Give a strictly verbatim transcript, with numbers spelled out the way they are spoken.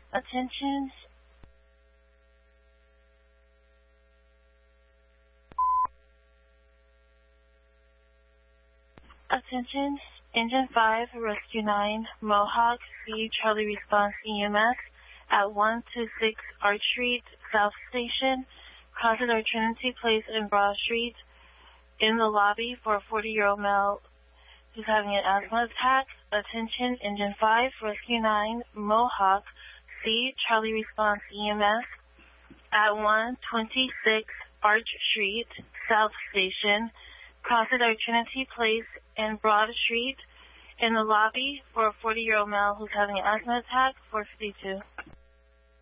Attention. Attention. Engine five, Rescue nine, Mohawk, C, Charlie Response E M S at one two six Arch Street, South Station. Crosses our Trinity Place and Broad Street. In the lobby for a forty-year-old male who's having an asthma attack. Attention, Engine five, Rescue nine, Mohawk, C, Charlie Response E M S at one twenty-six Arch Street, South Station. Crosses our Trinity Place and Broad Street. In the lobby for a forty-year-old male who's having an asthma attack, four fifty-two.